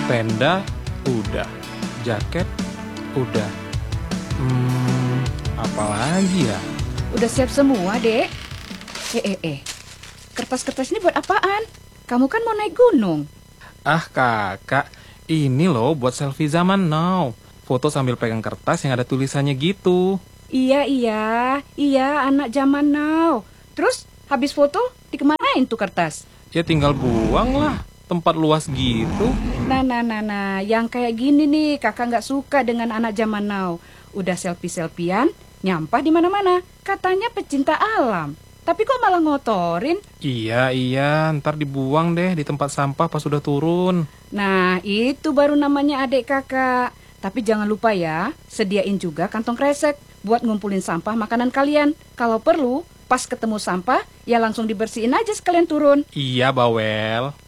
Tenda udah, jaket udah. Apalagi ya? Udah siap semua, Dek. Kertas-kertas ini buat apaan? Kamu kan mau naik gunung. Ah kakak, ini loh buat selfie zaman now. Foto sambil pegang kertas yang ada tulisannya gitu. Iya, anak zaman now. Terus habis foto dikemanain tuh kertas? Ya tinggal buang lah, tempat luas gitu. Nah, yang kayak gini nih kakak nggak suka dengan anak zaman now. Udah selfie-selfian, nyampah di mana-mana. Katanya pecinta alam. Tapi kok malah ngotorin? Iya, ntar dibuang deh di tempat sampah pas sudah turun. Nah, itu baru namanya adik kakak. Tapi jangan lupa ya, sediain juga kantong kresek buat ngumpulin sampah makanan kalian. Kalau perlu, pas ketemu sampah, ya langsung dibersihin aja sekalian turun. Iya, Bawel.